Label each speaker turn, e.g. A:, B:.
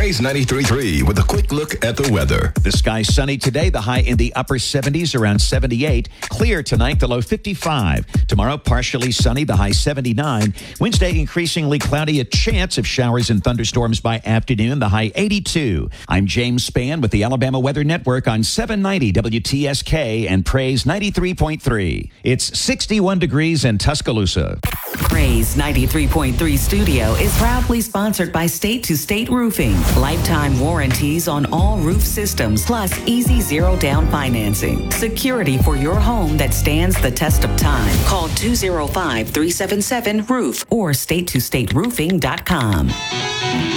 A: Praise 93.3 with a quick look at the weather.
B: The sky sunny today, the high in the upper 70s, around 78. Clear tonight, the low 55. Tomorrow, partially sunny, the high 79. Wednesday, increasingly cloudy, a chance of showers and thunderstorms by afternoon, the high 82. I'm James Spann with the Alabama Weather Network on 790 WTSK and Praise 93.3. It's 61 degrees in Tuscaloosa.
C: Praise 93.3 Studio is proudly sponsored by State to State Roofing. Lifetime warranties on all roof systems, plus easy zero down financing. Security for your home that stands the test of time. Call 205-377-ROOF or state2stateroofing.com.